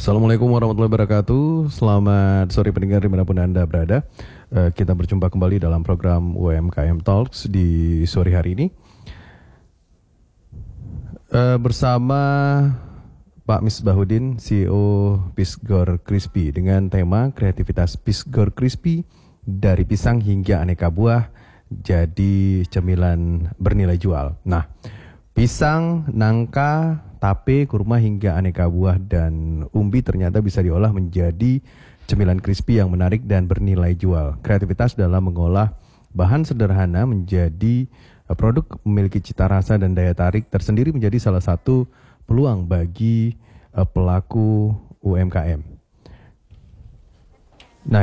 Assalamualaikum warahmatullahi wabarakatuh. Selamat sore pendengar dimanapun Anda berada. Kita berjumpa kembali dalam program UMKM Talks di sore hari ini. Bersama Pak Misbahuddin, CEO Pisgor Crispy, dengan tema kreativitas Pisgor Crispy dari pisang hingga aneka buah jadi cemilan bernilai jual. Nah, pisang, nangka, tape, kurma hingga aneka buah dan umbi ternyata bisa diolah menjadi cemilan crispy yang menarik dan bernilai jual. Kreativitas dalam mengolah bahan sederhana menjadi produk memiliki cita rasa dan daya tarik tersendiri menjadi salah satu peluang bagi pelaku UMKM. Nah,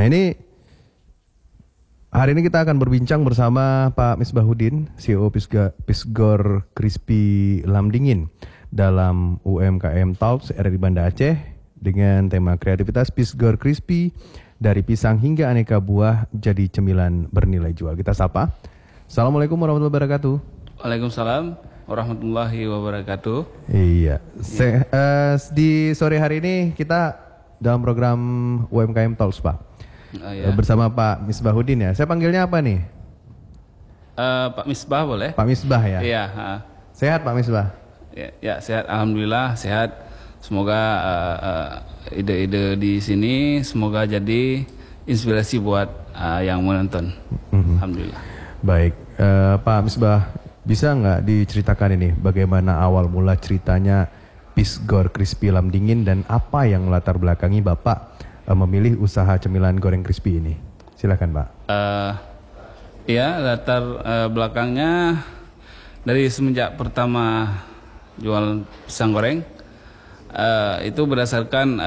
hari ini kita akan berbincang bersama Pak Misbahuddin, CEO Pisgor Crispy Lamdingin dalam UMKM Talks RRI Banda Aceh dengan tema kreativitas Pisgor Crispy dari pisang hingga aneka buah jadi cemilan bernilai jual. Kita sapa. Assalamualaikum warahmatullahi wabarakatuh. Waalaikumsalam warahmatullahi wabarakatuh. Iya. Di sore hari ini kita dalam program UMKM Talks, Pak. Bersama Pak Misbahuddin ya. Saya panggilnya apa nih? Pak Misbah boleh? Pak Misbah ya. Iya. Sehat Pak Misbah? Ya, sehat. Alhamdulillah sehat. Semoga ide-ide di sini semoga jadi inspirasi buat yang menonton. Alhamdulillah. Baik, Pak Misbah, bisa nggak diceritakan ini bagaimana awal mula ceritanya Pisgor Crispy Lamdingin dan apa yang melatar belakangi Bapak memilih usaha cemilan goreng crispy ini? Silakan Pak. Ya, latar belakangnya dari semenjak pertama jual pisang goreng itu berdasarkan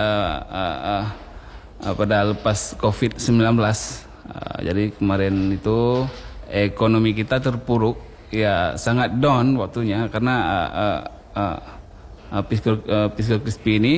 pada lepas COVID-19. Jadi kemarin itu ekonomi kita terpuruk, ya sangat down waktunya karena Pisgor Crispy ini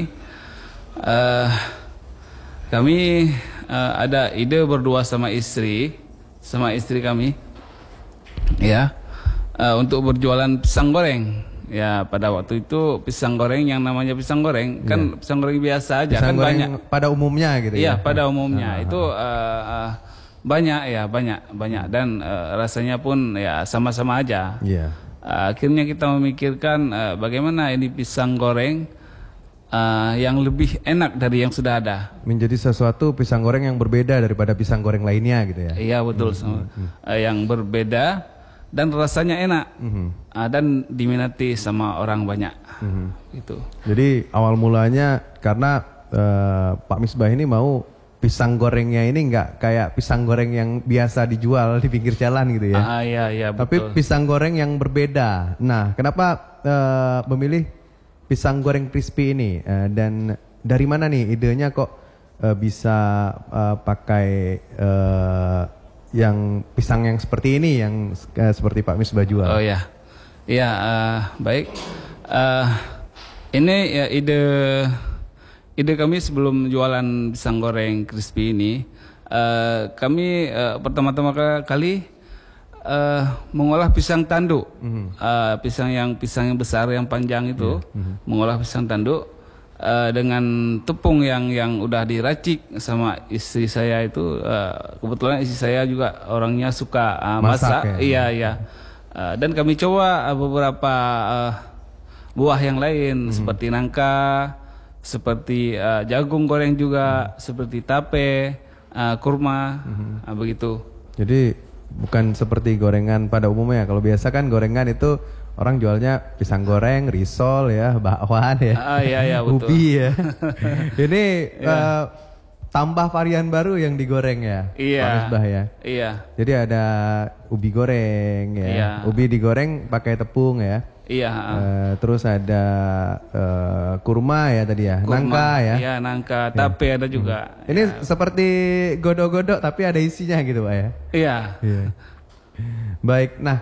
kami ada ide berdua sama istri kami ya untuk berjualan pisang goreng. Ya pada waktu itu pisang goreng yang namanya pisang goreng kan pisang goreng biasa aja pisang kan goreng banyak pada umumnya gitu ya. Iya, pada umumnya itu banyak dan rasanya pun ya sama-sama aja. Iya. Akhirnya kita memikirkan bagaimana ini pisang goreng yang lebih enak dari yang sudah ada. Menjadi sesuatu pisang goreng yang berbeda daripada pisang goreng lainnya gitu ya. Iya betul, yang berbeda dan rasanya enak dan diminati sama orang banyak. Gitu. Jadi awal mulanya karena Pak Misbah ini mau pisang gorengnya ini nggak kayak pisang goreng yang biasa dijual di pinggir jalan gitu ya. Iya betul. Tapi pisang goreng yang berbeda. Nah, kenapa memilih pisang goreng crispy ini dan dari mana nih idenya kok bisa pakai yang pisang yang seperti ini yang seperti Pak Misbah jual? Oh ya, baik. Ini ya ide kami sebelum jualan pisang goreng crispy ini, kami pertama-tama kali mengolah pisang tanduk, pisang yang besar yang panjang itu, mengolah pisang tanduk dengan tepung yang udah diracik sama istri saya itu. Kebetulan istri saya juga orangnya suka masak. Ya? Iya. Dan kami coba beberapa buah yang lain seperti nangka, seperti jagung goreng juga, seperti tape, kurma, begitu. Jadi bukan seperti gorengan pada umumnya. Kalau biasa kan gorengan itu orang jualnya pisang goreng, risol ya, bakwan ya, iya, betul. ubi ya. Ini tambah varian baru yang digoreng ya, Pak Misbah ya. Iya. Jadi ada ubi goreng ya, Iya. ubi digoreng pakai tepung ya. Iya. Terus ada kurma ya tadi ya, nangka ya. Iya, nangka, tape ada juga. Ini seperti godok-godok tapi ada isinya gitu Pak ya. Iya. Baik, nah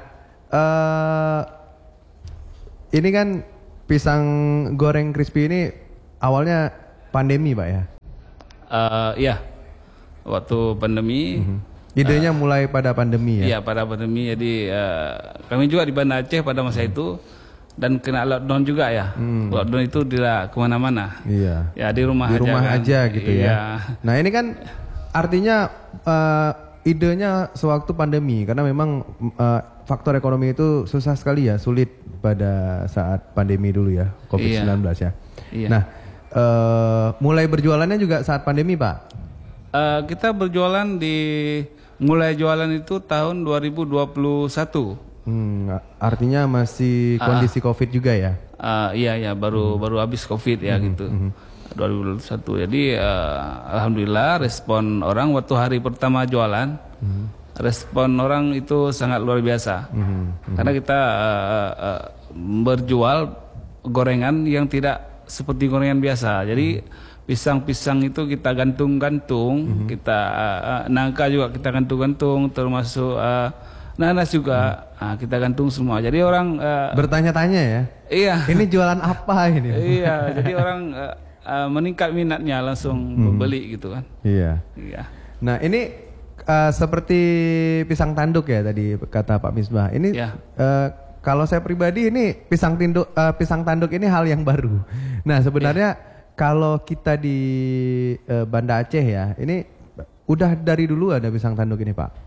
ini kan pisang goreng crispy ini awalnya pandemi Pak ya? Iya, waktu pandemi. Idenya mulai pada pandemi ya? Iya, pada pandemi. Jadi kami juga di Banda Aceh pada masa itu dan kena lockdown juga ya. Lockdown itu tidak kemana-mana. Iya. Ya di rumah Di aja. rumah kan. aja gitu Iya. ya. Nah ini kan artinya idenya sewaktu pandemi karena memang faktor ekonomi itu susah sekali ya, sulit pada saat pandemi dulu ya, COVID-19 ya. Iya. Nah mulai berjualannya juga saat pandemi Pak? Kita berjualan mulai jualan itu tahun 2021. Artinya masih kondisi COVID juga ya? Iya baru habis COVID ya gitu. 2021. Jadi alhamdulillah respon orang waktu hari pertama jualan, respon orang itu sangat luar biasa. Karena kita berjual gorengan yang tidak seperti gorengan biasa. Jadi pisang-pisang itu kita gantung-gantung, kita nangka juga kita gantung-gantung, termasuk nanas juga kita gantung semua. Jadi orang bertanya-tanya ya. Iya. Ini jualan apa ini? Iya. Jadi orang meningkat minatnya langsung membeli gitu kan. Iya. Iya. Nah ini seperti pisang tanduk ya tadi kata Pak Misbah. Ini kalau saya pribadi ini pisang tanduk ini hal yang baru. Nah sebenarnya kalau kita di Banda Aceh ya, ini udah dari dulu ada pisang tanduk ini Pak.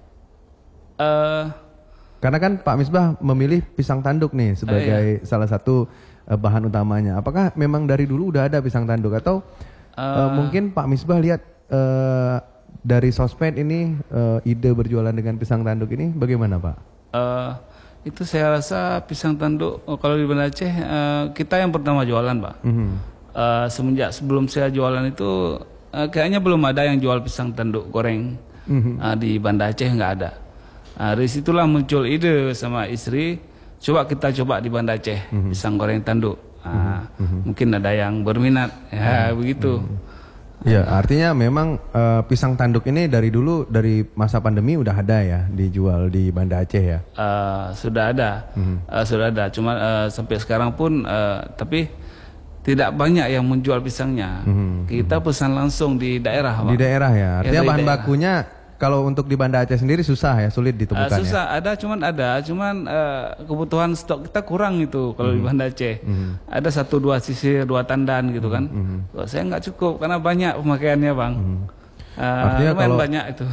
Karena kan Pak Misbah memilih pisang tanduk nih sebagai salah satu bahan utamanya. Apakah memang dari dulu udah ada pisang tanduk atau mungkin Pak Misbah lihat dari sosmed ini ide berjualan dengan pisang tanduk ini bagaimana Pak? Itu saya rasa pisang tanduk kalau di Banda Aceh kita yang pertama jualan Pak. Semenjak sebelum saya jualan itu kayaknya belum ada yang jual pisang tanduk goreng di Banda Aceh, nggak ada. Dari situlah muncul ide sama istri, coba kita coba di Banda Aceh pisang goreng tanduk. Mungkin ada yang berminat, ya begitu. Ya artinya memang pisang tanduk ini dari dulu, dari masa pandemi udah ada ya dijual di Banda Aceh ya. Sudah ada, sudah ada. Cuma sampai sekarang pun tapi tidak banyak yang menjual pisangnya. Kita pesan langsung di daerah Pak. Di daerah ya. Artinya bahan daerah. bakunya kalau untuk di Banda Aceh sendiri susah ya, sulit ditemukan susah, ada, cuman kebutuhan stok kita kurang itu kalau di Banda Aceh. Ada 1-2 sisir, 2 tandan gitu kan. Kalau saya nggak cukup karena banyak pemakaiannya Bang. Artinya kalau banyak itu.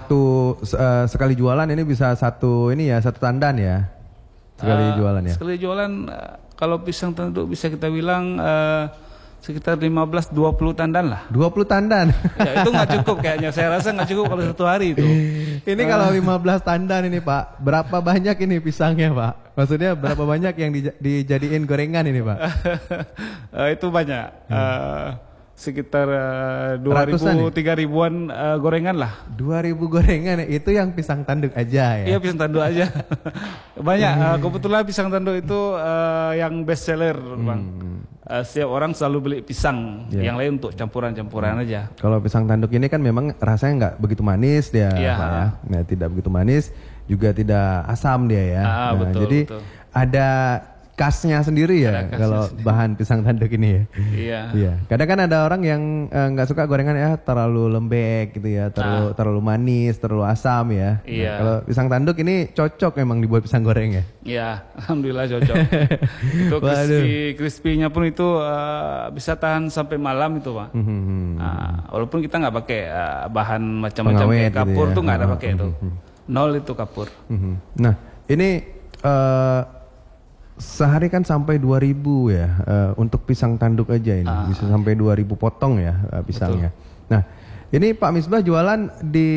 Sekali jualan ini bisa satu tandan ya. Sekali jualan ya. Sekali jualan kalau pisang tanduk bisa kita bilang sekitar 15-20 tandan lah. 20 tandan. Ya itu nggak cukup kayaknya. Saya rasa nggak cukup kalau 1 hari itu. Ini kalau 15 tandan ini Pak, berapa banyak ini pisangnya Pak? Maksudnya berapa banyak yang dijadiin gorengan ini Pak? Itu banyak. Sekitar 2.000-3.000-an gorengan lah. 2.000 gorengan itu yang pisang tanduk aja ya? Iya pisang tanduk aja. Banyak. Kebetulan pisang tanduk itu yang best seller Bang. Setiap orang selalu beli pisang, yang lain untuk campuran-campuran aja. Kalau pisang tanduk ini kan memang rasanya nggak begitu manis dia, Pak ya. Nah, tidak begitu manis, juga tidak asam dia ya. Betul, jadi betul. Ada khasnya sendiri ya kalau bahan pisang tanduk ini ya. Iya. Kadang kan ada orang yang nggak suka gorengan ya terlalu lembek gitu ya, terlalu manis, terlalu asam ya. Iya. Kalau pisang tanduk ini cocok memang dibuat pisang goreng ya. Iya, alhamdulillah cocok. Itu crispy-nya pun itu bisa tahan sampai malam itu Pak. Walaupun kita nggak pakai bahan macam-macam kayak kapur tuh nggak ada pakai itu. Nol itu kapur. Nah ini sehari kan sampai 2.000 ya untuk pisang tanduk aja ini bisa sampai 2.000 potong ya pisangnya. Betul. Nah ini Pak Misbah jualan di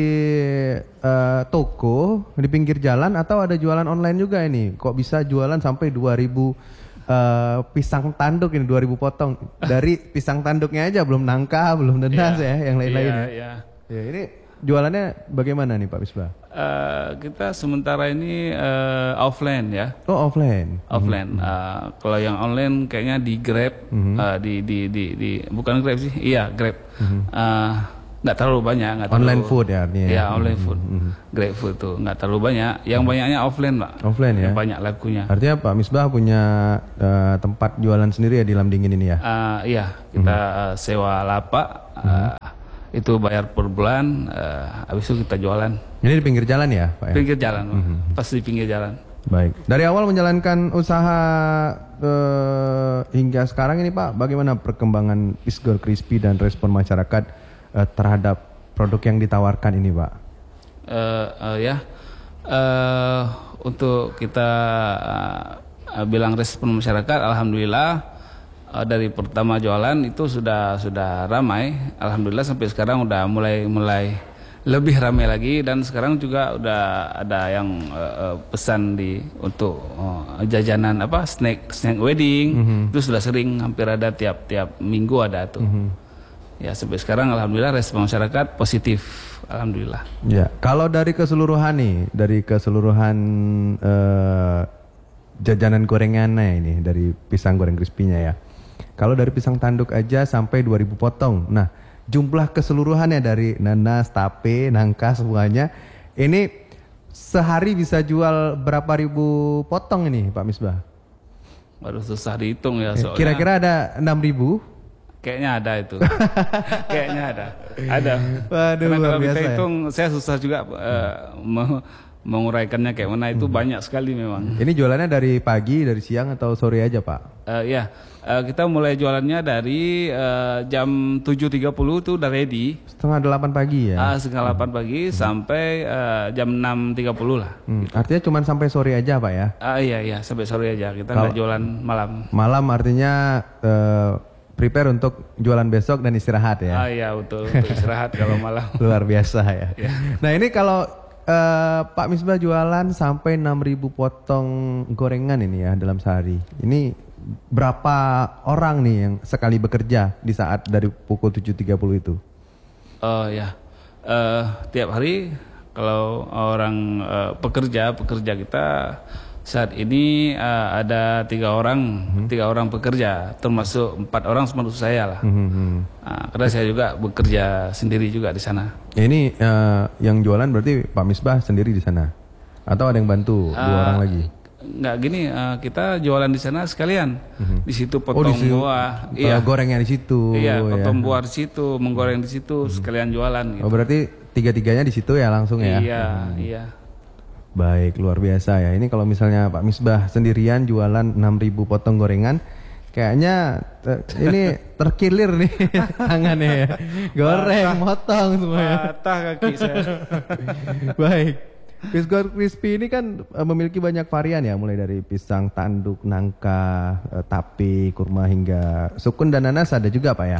toko di pinggir jalan atau ada jualan online juga ini? Kok bisa jualan sampai 2.000 pisang tanduk ini 2.000 potong dari pisang tanduknya aja belum nangka belum nenas ya yang lain-lain ya. Ini jualannya bagaimana nih Pak Misbah? Kita sementara ini offline ya. Oh offline. Offline. Kalau yang online kayaknya di Grab, di bukan Grab sih, iya Grab. Nggak terlalu banyak. Online food ya artinya. Iya online food. Grab food tuh nggak terlalu banyak. Yang banyaknya offline Pak. Offline ya. Yang banyak lakunya. Artinya Pak Misbah punya tempat jualan sendiri ya di Lamdingin ini ya? Iya kita sewa lapak. Itu bayar per bulan, habis itu kita jualan. Ini di pinggir jalan ya Pak? Pinggir jalan, pas di pinggir jalan. Baik. Dari awal menjalankan usaha hingga sekarang ini Pak, bagaimana perkembangan Pisgor Crispy dan respon masyarakat terhadap produk yang ditawarkan ini Pak? Untuk kita bilang respon masyarakat, alhamdulillah dari pertama jualan itu sudah ramai. Alhamdulillah sampai sekarang udah mulai lebih ramai lagi, dan sekarang juga udah ada yang pesan untuk jajanan snack wedding. Itu sudah sering, hampir ada tiap minggu ada tuh. Ya sampai sekarang alhamdulillah respon masyarakat positif, alhamdulillah. Ya, kalau dari keseluruhan nih, dari keseluruhan jajanan gorengannya ini, dari pisang goreng crispy-nya ya. Kalau dari pisang tanduk aja sampai 2000 potong. Nah, jumlah keseluruhannya dari nanas, tape, nangka semuanya ini sehari bisa jual berapa ribu potong ini Pak Misbah? Baru susah dihitung ya soalnya. Kira-kira ada 6.000? Kayaknya ada itu. Kayaknya ada. Waduh, karena kalau kita biasa hitung saya susah juga menguraikannya kayak mana, itu banyak sekali memang. Ini jualannya dari pagi, dari siang atau sore aja Pak? Kita mulai jualannya dari jam 7.30 itu udah ready. Setengah 8 pagi ya? Setengah 8 pagi sampai jam 6.30 lah. Artinya cuma sampai sore aja Pak ya? Iya, sampai sore aja. Kita nggak jualan malam. Malam artinya prepare untuk jualan besok dan istirahat ya? Iya betul, untuk istirahat kalau malam. Luar biasa ya. Nah ini kalau Pak Misbah jualan sampai 6.000 potong gorengan ini ya dalam sehari. Ini berapa orang nih yang sekali bekerja di saat dari pukul 7.30 itu? Tiap hari kalau orang pekerja kita saat ini ada 3 orang pekerja, termasuk 4 orang termasuk saya lah. Karena saya juga bekerja sendiri juga di sana. Ini yang jualan berarti Pak Misbah sendiri di sana, atau ada yang bantu 2 orang lagi? Nggak gini, kita jualan di sana sekalian. Di situ potong buah, gorengnya di situ. Iya, potong buah di situ, menggoreng di situ, sekalian jualan. Gitu. Oh berarti 3-3-nya di situ ya langsung ya? Iya. Baik, luar biasa ya. Ini kalau misalnya Pak Misbah sendirian jualan 6.000 potong gorengan, kayaknya ini terkilir nih tangannya ya. Goreng, motong semuanya. Patah kaki saya. Baik. Pisgor Crispy ini kan memiliki banyak varian ya, mulai dari pisang tanduk, nangka, tape, kurma hingga sukun dan nanas ada juga Pak ya?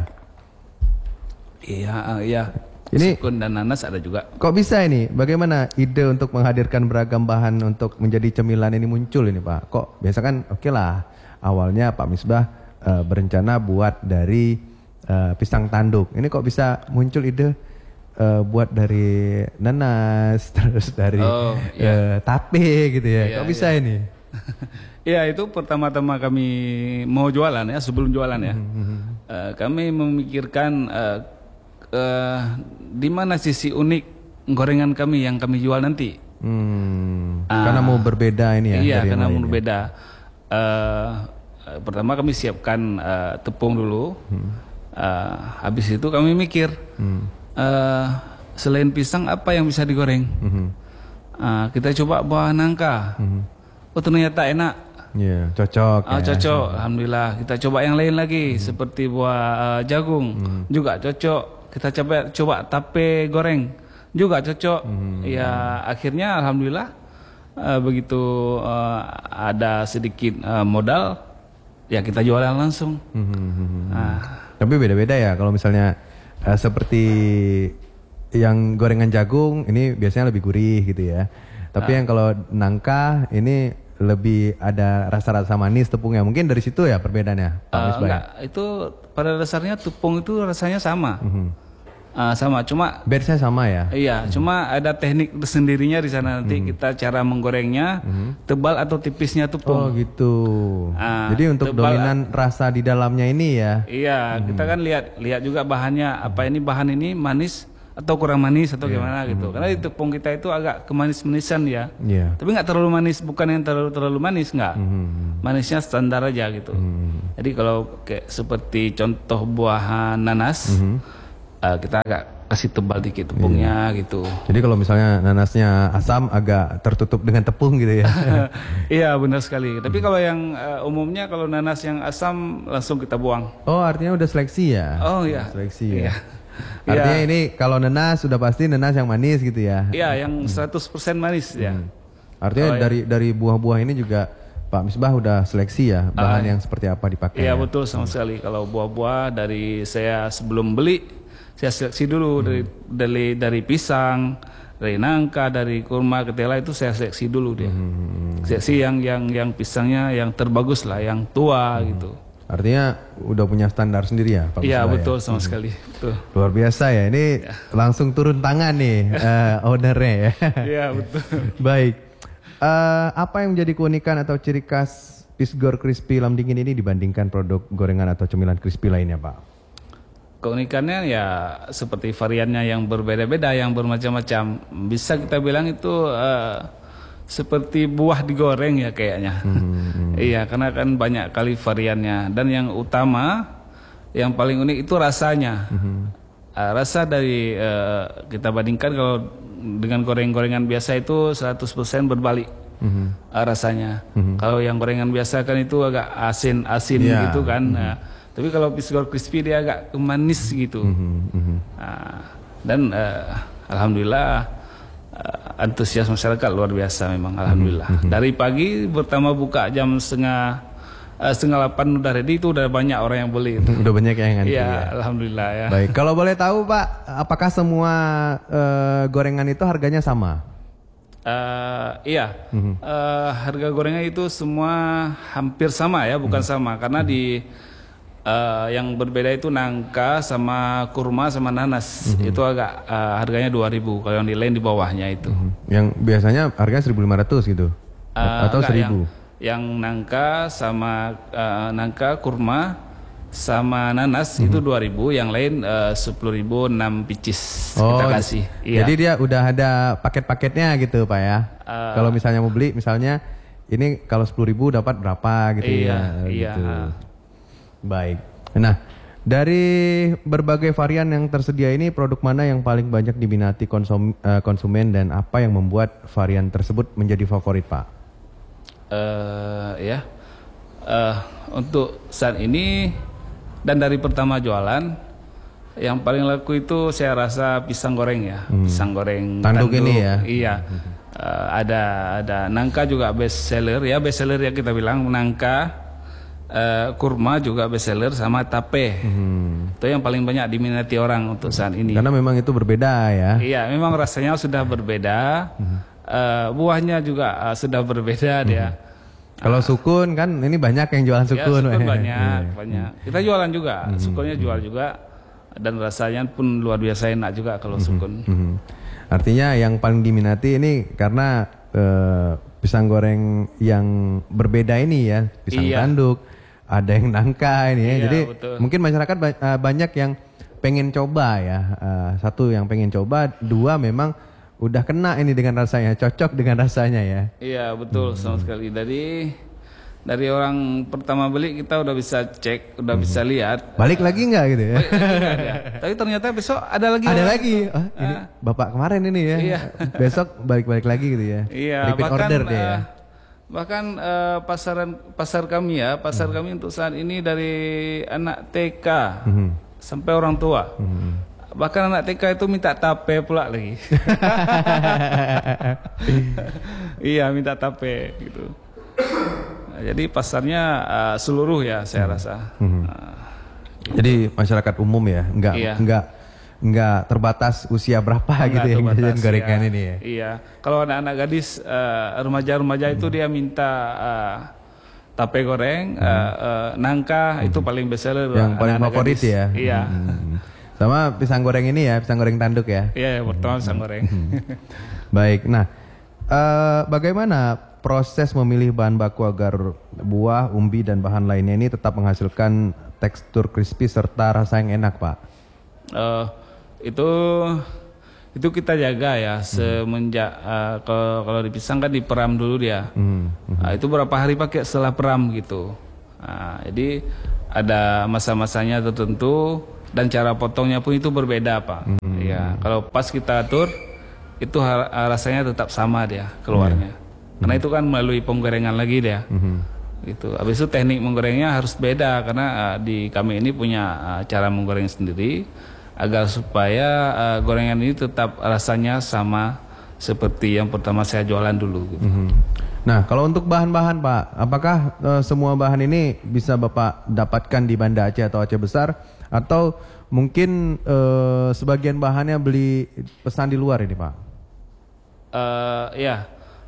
Iya. Ini sukun dan nanas ada juga. Kok bisa ini? Bagaimana ide untuk menghadirkan beragam bahan untuk menjadi cemilan ini muncul ini Pak? Kok biasa kan oke lah, awalnya Pak Misbah berencana buat dari pisang tanduk. Ini kok bisa muncul ide buat dari nanas, terus dari tape gitu ya? Kok bisa ini? Ya itu pertama-tama kami mau jualan ya, sebelum jualan ya. Kami memikirkan di mana sisi unik gorengan kami yang kami jual nanti. Karena mau berbeda ini ya? Iya, karena mau berbeda. Pertama kami siapkan tepung dulu. Habis itu kami mikir, selain pisang apa yang bisa digoreng? Kita coba buah nangka. Oh ternyata enak. Iya, cocok. Cocok, alhamdulillah. Kita coba yang lain lagi, seperti buah jagung, juga cocok. Kita coba tape goreng, juga cocok. Ya akhirnya alhamdulillah begitu ada sedikit modal, ya kita jualan langsung. Tapi beda-beda ya kalau misalnya seperti yang gorengan jagung ini biasanya lebih gurih gitu ya. Tapi yang kalau nangka ini lebih ada rasa-rasa manis tepungnya. Mungkin dari situ ya perbedaannya Pak Misbah? Enggak, itu pada dasarnya tepung itu rasanya sama. Sama, cuma batch-nya sama ya? Iya, cuma ada teknik sendirinya di sana nanti kita cara menggorengnya, tebal atau tipisnya tepung. Oh gitu. Jadi untuk dominan rasa di dalamnya ini ya? Iya, kita kan lihat juga bahannya, apa ini bahan ini manis atau kurang manis atau gimana gitu. Karena di tepung kita itu agak kemanis-manisan ya. Tapi nggak terlalu manis, bukan yang terlalu manis nggak. Manisnya standar aja gitu. Jadi kalau kayak seperti contoh buah nanas, kita agak kasih tebal dikit tepungnya gitu. Jadi kalau misalnya nanasnya asam agak tertutup dengan tepung gitu ya. Iya benar sekali. Tapi kalau yang umumnya kalau nanas yang asam langsung kita buang. Oh artinya udah seleksi ya? Oh iya. Seleksi ya. Iya. Artinya ini kalau nanas sudah pasti nanas yang manis gitu ya? Iya yang 100% manis ya. Artinya dari buah-buah ini juga Pak Misbah udah seleksi ya bahan yang seperti apa dipakai? Iya ya? betul sama sekali. Kalau buah-buah dari saya sebelum beli saya seleksi dulu dari pisang, dari nangka, dari kurma, ketela itu saya seleksi dulu dia. Seleksi yang pisangnya yang terbagus lah, yang tua gitu. Artinya udah punya standar sendiri ya Pak Misbah? Iya betul ya? sama sekali. Betul. Luar biasa ya ini langsung turun tangan nih ownernya ya. Iya betul. Baik. Apa yang menjadi keunikan atau ciri khas Pisgor Crispy Lam Dingin ini dibandingkan produk gorengan atau cemilan crispy lainnya, Pak? Keunikannya ya seperti variannya yang berbeda-beda, yang bermacam-macam. Bisa kita bilang itu seperti buah digoreng ya kayaknya. Iya, karena kan banyak kali variannya. Dan yang utama, yang paling unik itu rasanya. Rasa dari kita bandingkan kalau dengan goreng-gorengan biasa itu 100% berbalik rasanya. Kalau yang gorengan biasa kan itu agak asin-asin gitu kan. Nah, tapi kalau Pisgor Crispy dia agak manis gitu. Dan alhamdulillah antusias masyarakat luar biasa memang alhamdulillah. Dari pagi pertama buka jam setengah 8 udah ready itu udah banyak orang yang beli. Udah banyak yang ngantri ya. ya. Alhamdulillah ya. Baik, kalau boleh tahu Pak, apakah semua gorengan itu harganya sama? Iya, harga gorengan itu semua hampir sama ya, bukan sama karena di yang berbeda itu nangka sama kurma sama nanas itu agak harganya 2.000, kalau yang di lain di bawahnya itu. Yang biasanya harganya 1.500 gitu? Atau 1.000? Yang nangka sama nangka kurma sama nanas itu 2.000, yang lain 10.000 6 pieces kita kasih. Jadi dia udah ada paket-paketnya gitu Pak ya? Kalau misalnya mau beli, misalnya ini kalau 10.000 dapat berapa gitu ya? Iya. Gitu. Baik. Nah, dari berbagai varian yang tersedia ini, produk mana yang paling banyak diminati konsumen dan apa yang membuat varian tersebut menjadi favorit Pak? Untuk saat ini dan dari pertama jualan yang paling laku itu saya rasa pisang goreng ya, pisang goreng tanduk ini ya. Iya. Ada nangka juga best seller ya, best seller ya kita bilang nangka, kurma juga best seller sama tape. Itu yang paling banyak diminati orang untuk saat ini. Karena memang itu berbeda ya. Iya, memang rasanya sudah berbeda. Buahnya juga sudah berbeda dia. Kalau sukun kan ini banyak yang jualan sukun. Ya, sukun banyak. Kita jualan juga, sukunnya jual juga, dan rasanya pun luar biasa enak juga kalau sukun. Artinya yang paling diminati ini karena pisang goreng yang berbeda ini ya, pisang tanduk, ada yang nangka ini ya. Jadi betul. mungkin masyarakat banyak yang pengen coba ya. Satu yang pengen coba, dua memang udah kena ini dengan rasanya, cocok dengan rasanya ya. Iya betul sama sekali. Dari orang pertama beli kita udah bisa cek, udah bisa lihat. Balik lagi nggak gitu ya? Tapi ternyata besok ada lagi. Ada lagi. Oh, ini bapak kemarin ini ya. Iya. Besok balik lagi gitu ya. Iya. Repeat order deh ya. Bahkan pasar kami ya, kami untuk saat ini dari anak TK sampai orang tua. Bahkan anak TK itu minta tape pula lagi. Iya, minta tape gitu. Jadi pasarnya seluruh ya saya rasa. Jadi masyarakat umum ya, enggak terbatas usia berapa gitu yang jajan gorengan ini ya. Iya. Kalau anak-anak gadis, remaja-remaja itu dia minta tape goreng, nangka itu paling bestseller. Yang paling favorit gadis. Ya. Iya. Sama pisang goreng ini ya, pisang goreng tanduk ya. Iya, pertama pisang goreng. Baik. Nah, bagaimana proses memilih bahan baku agar buah, umbi dan bahan lainnya ini tetap menghasilkan tekstur crispy serta rasa yang enak, Pak? Itu kita jaga ya semenjak kalau di pisang kan diperam dulu dia. Itu berapa hari pakai setelah peram gitu. Jadi ada masa-masanya tertentu dan cara potongnya pun itu berbeda Pak. Ya, kalau pas kita atur itu rasanya tetap sama dia keluarnya. Karena itu kan melalui penggorengan lagi dia. Gitu. Habis itu teknik menggorengnya harus beda karena di kami ini punya cara menggoreng sendiri agar supaya gorengan ini tetap rasanya sama seperti yang pertama saya jualan dulu gitu. Nah, kalau untuk bahan-bahan Pak, apakah semua bahan ini bisa Bapak dapatkan di Banda Aceh atau Aceh Besar, atau mungkin sebagian bahannya beli pesan di luar ini Pak? Ya,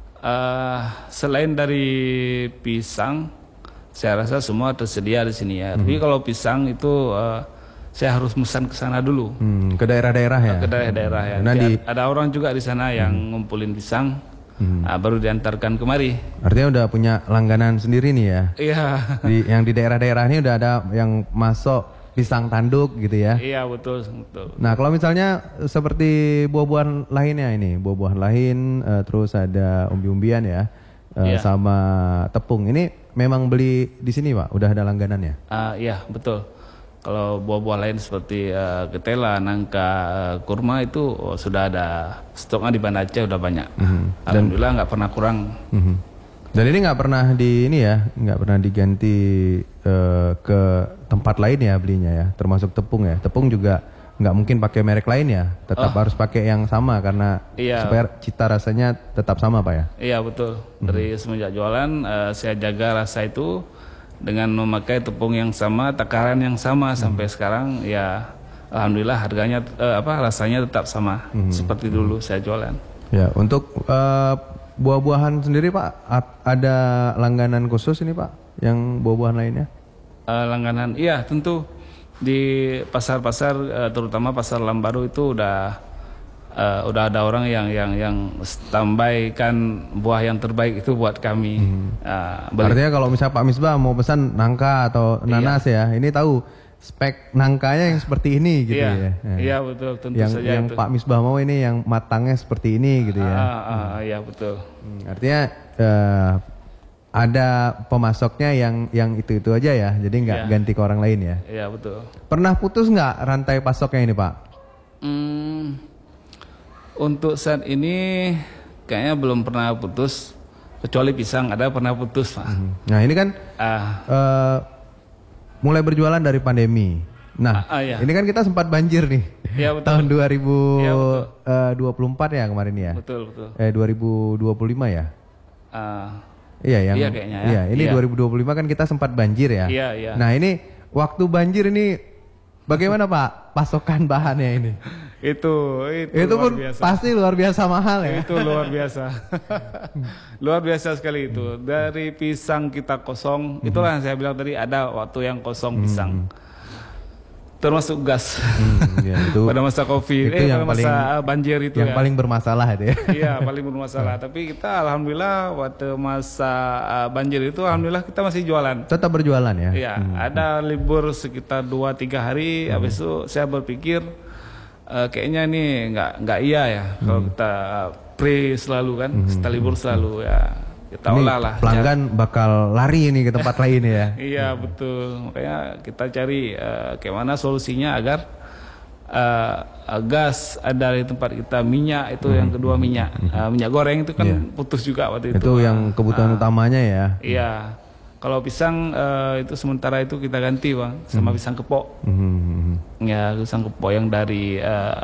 selain dari pisang, saya rasa semua tersedia di sini ya. Tapi kalau pisang itu saya harus pesan ke sana dulu. Ke daerah-daerah ya? Ke daerah-daerah ya. Nah, ada orang juga di sana yang ngumpulin pisang. Baru diantarkan kemari. Artinya udah punya langganan sendiri nih ya? Iya. Yang di daerah-daerah ini udah ada yang masuk pisang tanduk gitu ya? Iya betul. Nah kalau misalnya seperti buah-buahan lainnya ini, buah-buahan lain, terus ada umbi-umbian ya, sama tepung. Ini memang beli di sini Pak? Udah ada langganannya? Iya betul. Kalau buah-buah lain seperti ketela, nangka, kurma itu sudah ada stoknya di Banda Aceh udah banyak. Alhamdulillah nggak pernah kurang. Dan ini nggak pernah nggak pernah diganti ke tempat lain ya belinya ya, termasuk tepung ya. Tepung juga nggak mungkin pakai merek lain ya, tetap harus pakai yang sama karena supaya cita rasanya tetap sama Pak ya. Iya betul. Dari semenjak jualan saya jaga rasa itu dengan memakai tepung yang sama, takaran yang sama sampai sekarang ya alhamdulillah harganya rasanya tetap sama seperti dulu saya jualan. Ya, untuk buah-buahan sendiri Pak ada langganan khusus ini Pak yang buah-buahan lainnya? Langganan iya tentu di pasar-pasar terutama pasar Lambaru itu udah ada orang yang standby kan buah yang terbaik itu buat kami. Artinya kalau misalnya Pak Misbah mau pesan nangka atau nanas ya, ini tahu spek nangkanya yang seperti ini gitu ya. Iya betul, tentu saja yang itu. Pak Misbah mau ini yang matangnya seperti ini gitu ya. Iya betul. Artinya ada pemasoknya yang itu aja ya, jadi nggak ganti ke orang lain ya. Iya betul. Pernah putus nggak rantai pasoknya ini Pak? Untuk saat ini kayaknya belum pernah putus, kecuali pisang ada pernah putus Pak. Nah ini kan mulai berjualan dari pandemi. Nah ini kan kita sempat banjir nih tahun 2024 ya kemarin ya. Betul. 2025 ya. Iya kayaknya ya. Ini 2025 kan kita sempat banjir ya. Iya. Nah ini waktu banjir ini bagaimana Pak pasokan bahannya ini? Itu pun pasti luar biasa mahal ya. Itu luar biasa. Luar biasa sekali itu. Dari pisang kita kosong, itulah yang saya bilang tadi ada waktu yang kosong pisang. Termasuk gas. Itu, pada masa Covid, pada masa banjir itu yang paling bermasalah itu ya. Iya, paling bermasalah. Tapi kita alhamdulillah waktu masa banjir itu alhamdulillah kita masih jualan. Tetap berjualan ya. Iya, ada libur sekitar 2-3 hari. Habis itu saya berpikir kayaknya ini nggak iya ya kalau kita pre selalu kan, setelah libur selalu ya. Kita olah lah. Pelanggan bakal lari ini ke tempat lain ya. Iya betul. Makanya kita cari bagaimana solusinya agar gas ada di tempat kita, minyak itu yang kedua minyak goreng itu kan putus juga waktu itu. Itu yang kebutuhan utamanya ya. Iya. Kalau pisang itu sementara itu kita ganti Bang sama pisang kepok. Ya pisang kepok yang dari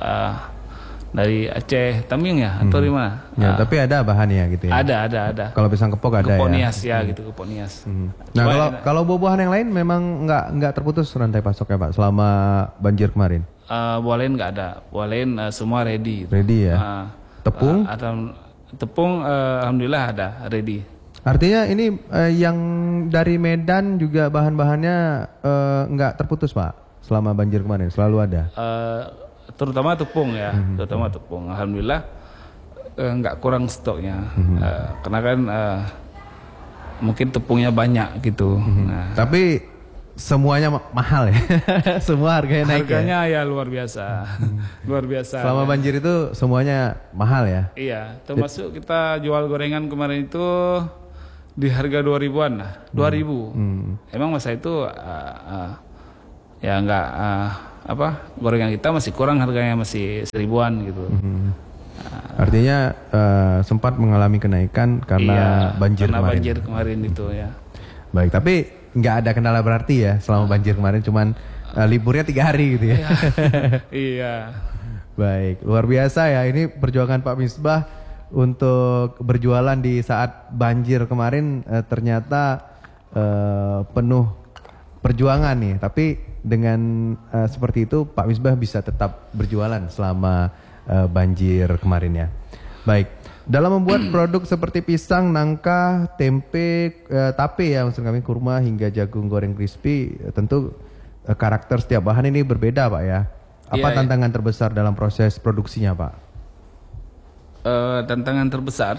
Aceh Taming ya atau di mana? Ya, tapi ada bahannya gitu ya. Ada. Kalau pisang kepok ada kepok ya. Nias ya gitu, kepok nias. Nah, kalau buah-buahan yang lain memang nggak terputus rantai pasoknya Pak selama banjir kemarin. Buah lain nggak ada. Buah lain semua ready. Ready ya. Tepung? Tepung alhamdulillah ada ready. Artinya ini yang dari Medan juga bahan-bahannya nggak terputus Pak selama banjir kemarin, selalu ada. Terutama tepung ya, terutama tepung. Alhamdulillah nggak kurang stoknya, karena kan mungkin tepungnya banyak gitu. Tapi semuanya mahal ya, semua harganya naik. Harganya ya luar biasa, luar biasa. Selama banjir itu semuanya mahal ya. Iya, termasuk kita jual gorengan kemarin itu di harga 2000-an lah, 2000. Emang masa itu ya gorengan kita masih kurang, harganya masih 1.000-an gitu. Artinya sempat mengalami kenaikan karena banjir karena kemarin. banjir kemarin itu ya. Baik, tapi nggak ada kendala berarti ya selama banjir kemarin, cuman liburnya 3 hari gitu ya. Iya. Baik, luar biasa ya ini perjuangan Pak Misbah untuk berjualan di saat banjir kemarin, ternyata penuh perjuangan nih. Tapi dengan seperti itu Pak Misbah bisa tetap berjualan selama banjir kemarin ya. Baik, dalam membuat produk seperti pisang, nangka, tempe, tape ya maksud kami, kurma hingga jagung goreng crispy, tentu karakter setiap bahan ini berbeda Pak ya. Apa tantangan terbesar dalam proses produksinya Pak? Tantangan terbesar?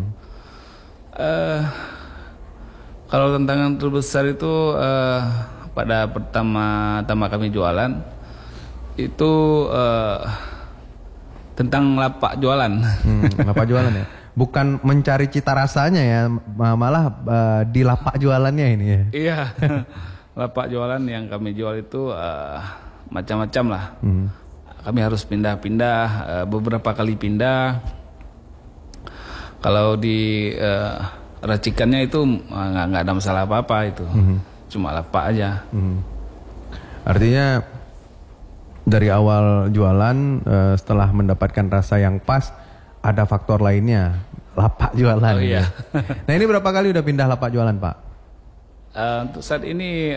Kalau tantangan terbesar itu pada pertama kami jualan itu tentang lapak jualan. Lapak jualan ya, bukan mencari cita rasanya ya, malah di lapak jualannya ini ya. Iya, lapak jualan yang kami jual itu macam-macam lah. Kami harus pindah-pindah, beberapa kali pindah. Kalau di racikannya itu nggak ada masalah apa-apa itu, cuma lapak aja. Artinya dari awal jualan, setelah mendapatkan rasa yang pas, ada faktor lainnya, lapak jualan. Oh iya. Nah ini berapa kali udah pindah lapak jualan Pak? Untuk saat ini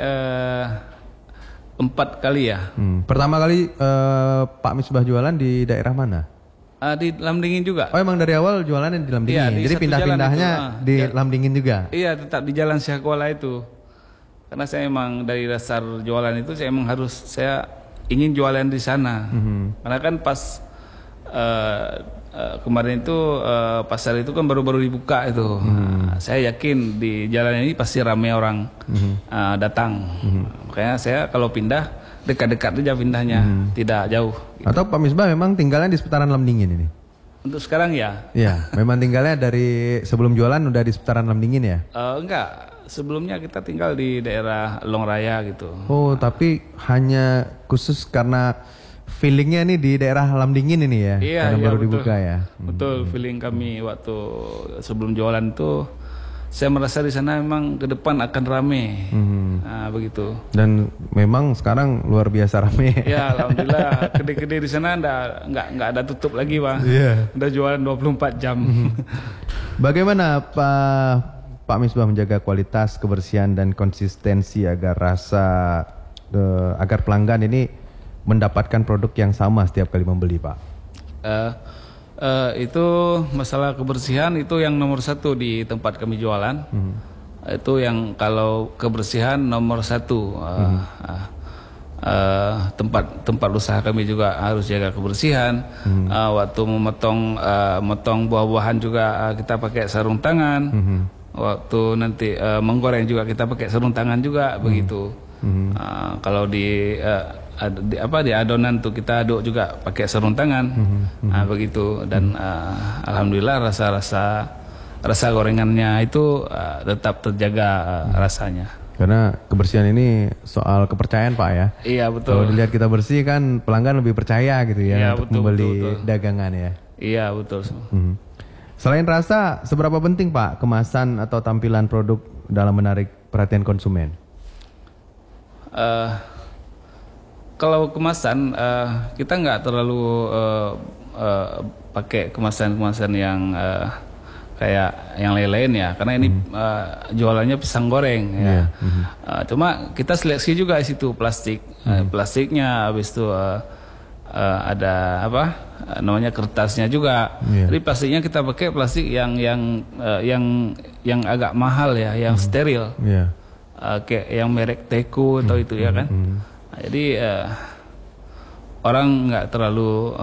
4 kali ya. Pertama kali Pak Misbah jualan di daerah mana? Di Lamdingin juga. Oh emang dari awal jualannya di Lamdingin, Iya, jadi pindah-pindahnya di Lamdingin juga? Iya, tetap di Jalan Syahkuala itu. Karena saya emang dari dasar jualan itu saya ingin jualan di sana. Karena kan pas kemarin itu pasar itu kan baru-baru dibuka itu. Saya yakin di jalan ini pasti ramai orang datang. Makanya saya kalau pindah dekat-dekat aja pindahnya, tidak jauh. Gitu. Atau Pak Misbah memang tinggalnya di seputaran Lamdingin ini? Untuk sekarang ya. Iya, memang tinggalnya dari sebelum jualan udah di seputaran Lamdingin ya? Enggak, sebelumnya kita tinggal di daerah Long Raya gitu. Oh, tapi hanya khusus karena feelingnya nih di daerah Lamdingin ini ya? Iya, karena baru betul. dibuka ya? Betul, feeling kami waktu sebelum jualan itu, saya merasa di sana memang ke depan akan rame. Nah, begitu. Dan memang sekarang luar biasa rame. Ya, alhamdulillah kedai-kedai di sana nggak ada tutup lagi, Pak. Iya. Udah jualan 24 jam. Bagaimana Pak Misbah menjaga kualitas, kebersihan dan konsistensi agar agar pelanggan ini mendapatkan produk yang sama setiap kali membeli, Pak? Itu masalah kebersihan itu yang nomor 1 di tempat kami jualan. Itu yang kalau kebersihan nomor 1. Tempat usaha kami juga harus jaga kebersihan. Waktu motong buah-buahan juga kita pakai sarung tangan. Waktu nanti menggoreng juga kita pakai sarung tangan juga, begitu. Kalau di adonan tuh kita aduk juga pakai sarung tangan. Begitu. Dan alhamdulillah rasa gorengannya itu tetap terjaga rasanya. Karena kebersihan ini soal kepercayaan, Pak ya. Iya, betul. Kalau dilihat kita bersih kan pelanggan lebih percaya gitu ya, iya, untuk betul, membeli betul. dagangan ya. Iya, betul. Selain rasa, seberapa penting Pak kemasan atau tampilan produk dalam menarik perhatian konsumen? Kalau kemasan kita nggak terlalu pakai kemasan-kemasan yang kayak yang lain-lain ya, karena ini jualannya pisang goreng ya. Cuma kita seleksi juga di situ plastik, plastiknya, habis itu ada namanya kertasnya juga. Jadi plastiknya kita pakai plastik yang agak mahal ya, yang steril, kayak yang merek Teku atau itu ya kan. Jadi orang nggak terlalu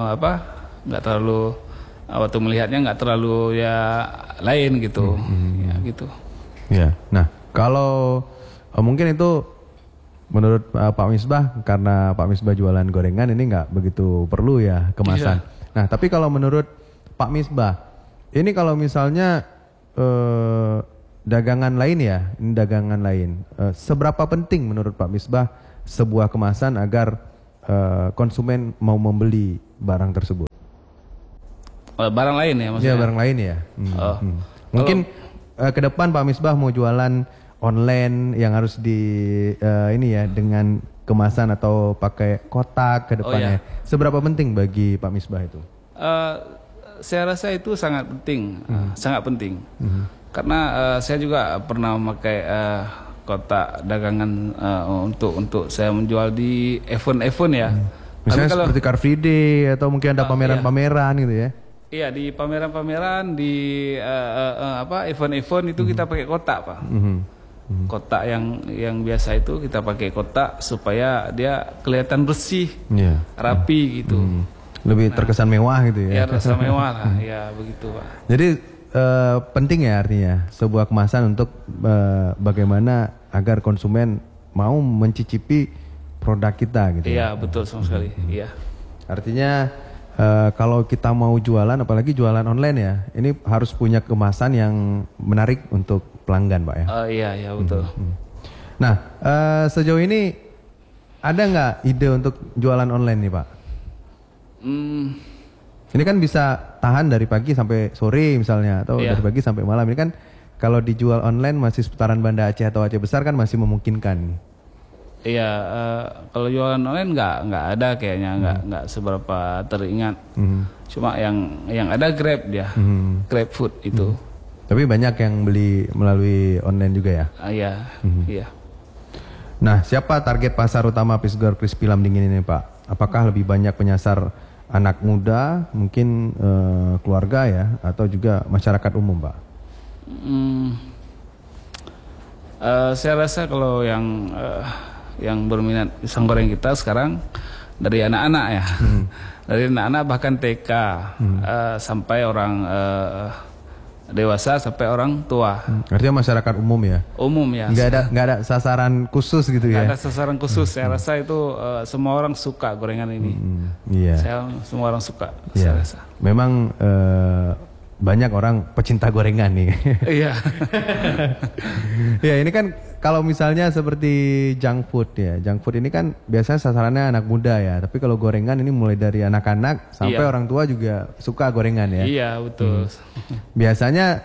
waktu melihatnya nggak terlalu ya lain gitu, ya gitu. Ya, nah kalau mungkin itu menurut Pak Misbah, karena Pak Misbah jualan gorengan ini nggak begitu perlu ya kemasan. Nah tapi kalau menurut Pak Misbah, ini kalau misalnya dagangan lain ya, seberapa penting menurut Pak Misbah sebuah kemasan agar konsumen mau membeli barang tersebut? Barang lain ya maksudnya? Ya, barang lain ya. Mungkin ke depan Pak Misbah mau jualan online yang harus ini ya dengan kemasan atau pakai kotak ke depannya. Seberapa penting bagi Pak Misbah itu? Saya rasa itu sangat penting, sangat penting. Karena saya juga pernah memakai kotak dagangan untuk saya menjual di event-event ya. Misalnya seperti Car Free Day atau mungkin ada pameran-pameran gitu ya? Iya, di pameran-pameran, di event-event itu kita pakai kotak, Pak. Kotak yang biasa itu kita pakai kotak supaya dia kelihatan bersih, rapi gitu. Lebih terkesan mewah gitu ya? Ya, terkesan mewah lah, ya begitu Pak. Jadi penting ya artinya sebuah kemasan untuk bagaimana agar konsumen mau mencicipi produk kita gitu. Iya, betul sama sekali. Iya. Artinya kalau kita mau jualan, apalagi jualan online ya, ini harus punya kemasan yang menarik untuk pelanggan, Pak ya. Iya betul. Nah, sejauh ini ada nggak ide untuk jualan online nih, Pak? Ini kan bisa tahan dari pagi sampai sore misalnya, atau dari pagi sampai malam. Ini kan kalau dijual online masih seputaran Banda Aceh atau Aceh Besar kan masih memungkinkan. Iya, kalau jualan online nggak ada kayaknya, nggak seberapa teringat. Cuma yang ada Grab dia, Grab Food itu. Tapi banyak yang beli melalui online juga ya? Iya. Nah, siapa target pasar utama Pisgor Crispy Lam Dingin ini, Pak? Apakah lebih banyak penyasar anak muda, mungkin keluarga ya, atau juga masyarakat umum, Pak? Saya rasa kalau yang berminat pisang goreng kita sekarang dari anak-anak ya, dari anak-anak bahkan TK sampai orang dewasa sampai orang tua. Artinya masyarakat umum ya? Umum ya. Nggak ada sasaran khusus gitu ya? Nggak ada sasaran khusus. Saya rasa itu semua orang suka gorengan ini. Semua orang suka. Saya rasa. Memang banyak orang pecinta gorengan nih. Iya. Ya, ini kan kalau misalnya seperti junk food ya. Junk food ini kan biasanya sasarannya anak muda ya. Tapi kalau gorengan ini mulai dari anak-anak sampai orang tua juga suka gorengan ya. Iya, betul. Biasanya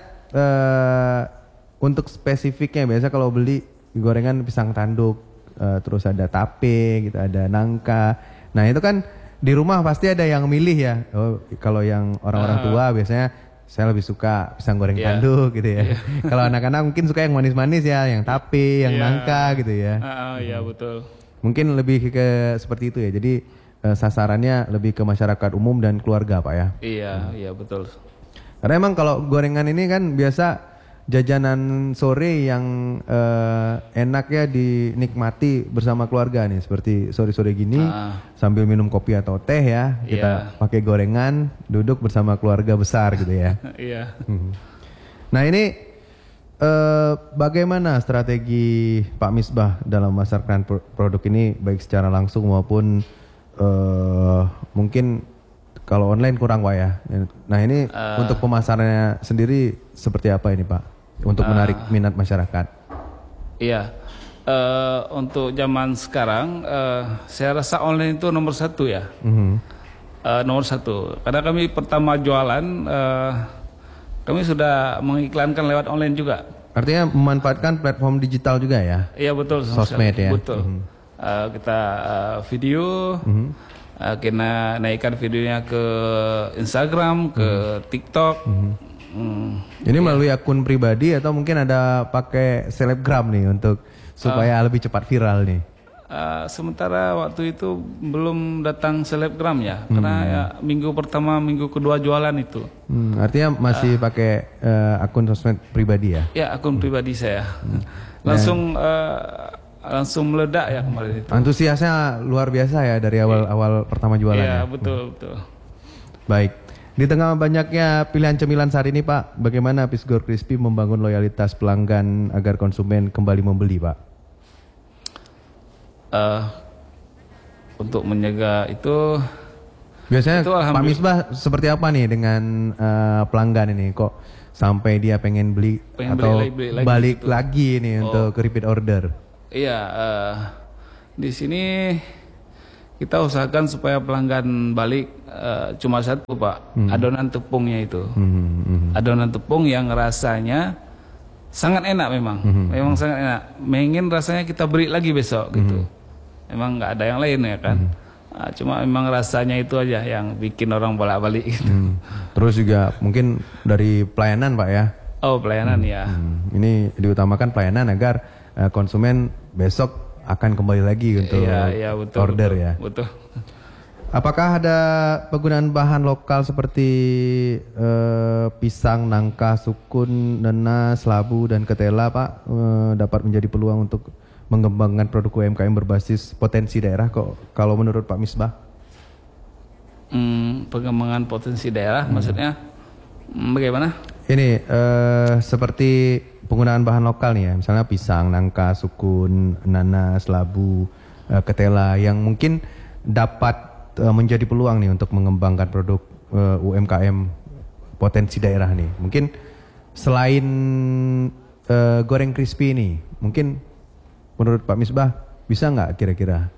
untuk spesifiknya biasa kalau beli gorengan pisang tanduk, terus ada tape gitu, ada nangka. Nah, itu kan di rumah pasti ada yang milih ya. Oh, kalau yang orang-orang tua biasanya saya lebih suka pisang goreng tanduk gitu ya. Kalau anak-anak mungkin suka yang manis-manis ya, yang tape, yang nangka gitu ya. Iya betul. Mungkin lebih ke seperti itu ya. Jadi sasarannya lebih ke masyarakat umum dan keluarga, Pak ya. Iya betul. Karena emang kalau gorengan ini kan biasa jajanan sore yang enak ya dinikmati bersama keluarga nih, seperti sore-sore gini sambil minum kopi atau teh ya, kita pakai gorengan, duduk bersama keluarga besar gitu ya. Iya. Nah, ini bagaimana strategi Pak Misbah dalam memasarkan produk ini baik secara langsung maupun mungkin kalau online kurang, Pak ya. Nah, ini untuk pemasarannya sendiri seperti apa ini, Pak? Untuk menarik minat masyarakat. Iya, untuk zaman sekarang saya rasa online itu nomor satu ya. Nomor satu, karena kami pertama jualan kami sudah mengiklankan lewat online juga. Artinya memanfaatkan platform digital juga ya? Iya betul. Sosmed ya? Betul. Kita video, kita naikkan videonya ke Instagram, ke TikTok. Ini melalui akun pribadi atau mungkin ada pakai selebgram nih untuk supaya lebih cepat viral nih? Sementara waktu itu belum datang selebgram ya, karena ya, minggu pertama, minggu kedua jualan itu. Artinya masih pakai akun sosmed pribadi ya? Ya, akun pribadi saya. Langsung meledak ya kemarin itu. Antusiasnya luar biasa ya dari awal pertama jualan. Iya, ya? betul. Baik. Di tengah banyaknya pilihan cemilan saat ini, Pak, bagaimana Pisgor Crispy membangun loyalitas pelanggan agar konsumen kembali membeli, Pak? Untuk menjaga itu, biasanya Pak Misbah seperti apa nih dengan pelanggan ini? Kok sampai dia pengen beli atau beli balik gitu lagi nih untuk repeat order? Iya, di sini kita usahakan supaya pelanggan balik cuma satu Pak, adonan tepungnya itu. Adonan tepung yang rasanya sangat enak memang, memang sangat enak. Ingin rasanya kita beri lagi besok gitu. Memang nggak ada yang lain ya kan. Cuma memang rasanya itu aja yang bikin orang bolak-balik gitu. Terus juga mungkin dari pelayanan Pak ya. Oh pelayanan ya. Ini diutamakan pelayanan agar konsumen besok akan kembali lagi untuk betul, order betul, ya. Betul. Apakah ada penggunaan bahan lokal seperti pisang, nangka, sukun, nenas, labu, dan ketela Pak dapat menjadi peluang untuk mengembangkan produk UMKM berbasis potensi daerah kok kalau menurut Pak Misbah? Pengembangan potensi daerah maksudnya bagaimana? Ini seperti penggunaan bahan lokal nih ya, misalnya pisang, nangka, sukun, nanas, labu, ketela yang mungkin dapat menjadi peluang nih untuk mengembangkan produk UMKM potensi daerah nih. Mungkin selain goreng crispy ini, mungkin menurut Pak Misbah bisa nggak kira-kira?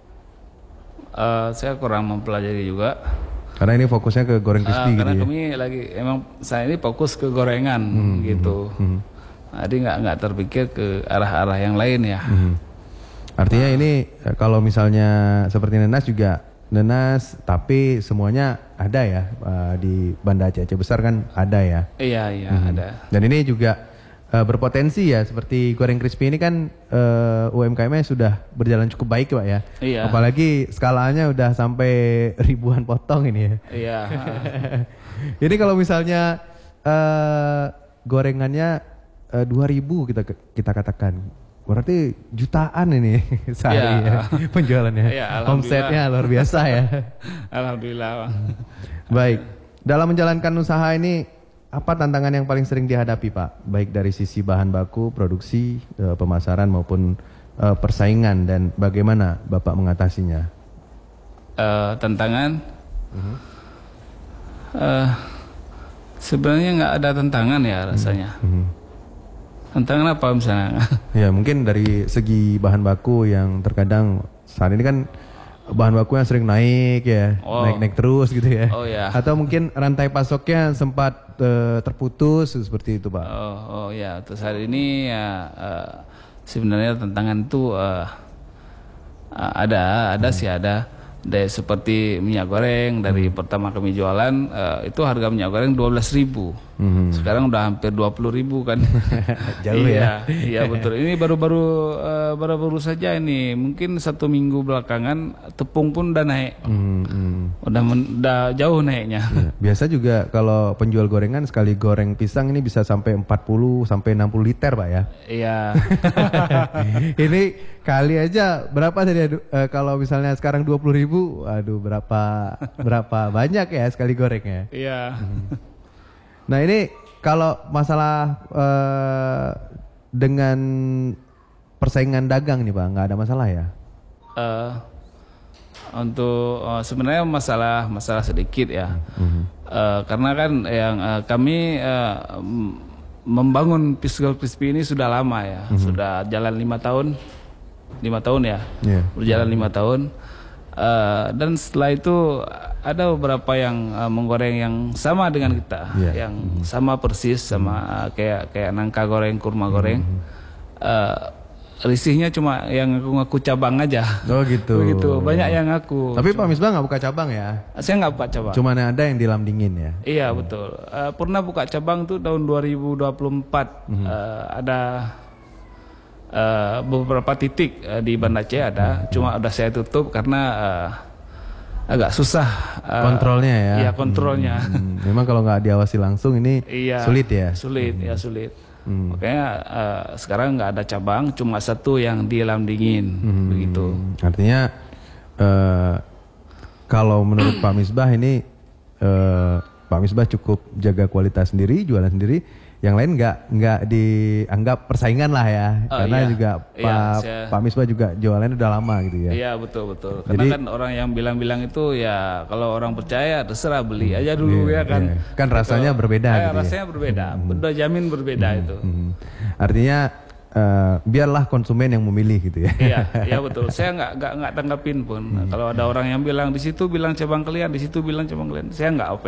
Saya kurang mempelajari juga. Karena ini fokusnya ke goreng crispy gitu karena ya. kami lagi emang saya ini fokus ke gorengan gitu. Jadi nggak terpikir ke arah-arah yang lain ya. Artinya ini kalau misalnya seperti nenas juga nenas, tapi semuanya ada ya di Banda Aceh besar kan ada ya. Iya ada. Dan ini juga berpotensi ya seperti goreng crispy ini kan UMKM-nya sudah berjalan cukup baik Pak ya. Iya. Apalagi skalanya udah sampai ribuan potong ini ya. Iya. Ini kalau misalnya gorengannya 2.000 kita katakan, berarti jutaan ini sehari ya penjualannya. Omsetnya luar biasa ya. Alhamdulillah. Baik, dalam menjalankan usaha ini apa tantangan yang paling sering dihadapi Pak? Baik dari sisi bahan baku, produksi, pemasaran maupun persaingan, dan bagaimana Bapak mengatasinya? Tantangan? Sebenarnya nggak ada tantangan ya rasanya. Tantangan apa misalnya? Ya mungkin dari segi bahan baku yang terkadang saat ini kan bahan baku yang sering naik ya, naik-naik terus gitu ya. Oh ya. Atau mungkin rantai pasoknya sempat terputus seperti itu Pak. Oh ya, terus hari ini ya sebenarnya tantangan itu ada sih ada. Dari seperti minyak goreng dari pertama kami jualan itu harga minyak goreng 12.000. Sekarang udah hampir 20.000 kan. Jauh ya. Iya betul. Ini baru saja ini mungkin 1 minggu belakangan tepung pun udah naik. Udah jauh naiknya. Biasa juga kalau penjual gorengan sekali goreng pisang ini bisa sampai 40 sampai 60 liter Pak ya. Iya. Ini kali aja berapa tadi kalau misalnya sekarang 20.000, aduh berapa banyak ya sekali goreng ya. Iya. Nah ini kalau masalah dengan persaingan dagang nih Pak, nggak ada masalah ya? Untuk sebenarnya masalah sedikit ya. Karena kan yang kami membangun Pisgor Crispy ini sudah lama ya, sudah jalan 5 tahun ya, berjalan 5 tahun. Dan setelah itu ada beberapa yang menggoreng yang sama dengan kita, yang sama persis sama kayak nangka goreng, kurma goreng. Risihnya cuma yang ngaku cabang aja. Oh gitu. Begitu, banyak yang ngaku. Tapi Pak Misbah nggak buka cabang ya? Saya nggak buka cabang. Cuma ada yang di Lamdingin ya? Iya betul. Pernah buka cabang tuh tahun 2024. Ada beberapa titik di Banda Aceh ada. Cuma udah saya tutup karena agak susah kontrolnya ya. Iya kontrolnya. Memang kalau nggak diawasi langsung ini sulit ya. Sulit. Makanya sekarang nggak ada cabang, cuma satu yang di Lamdingin begitu. Artinya kalau menurut Pak Misbah ini Pak Misbah cukup jaga kualitas sendiri, jualan sendiri. Yang lain nggak dianggap persaingan lah ya, karena juga Pak Misbah juga jualannya udah lama gitu ya. Iya betul. Karena kan orang yang bilang-bilang itu ya kalau orang percaya terserah beli aja dulu ya kan. Kan rasanya berbeda. Gitu rasanya berbeda, udah jamin berbeda itu. Artinya biarlah konsumen yang memilih gitu ya. Iya, ya betul. Saya nggak tanggapin pun. Kalau ada orang yang bilang di situ bilang cabang kalian, di situ bilang cabang kalian, saya nggak apa.